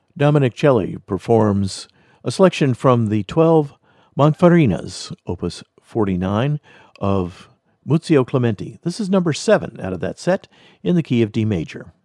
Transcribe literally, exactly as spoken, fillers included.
Dominic Celli performs a selection from the twelve Manfarinas, opus forty-nine, of Muzio Clementi. This is number seven out of that set in the key of D major.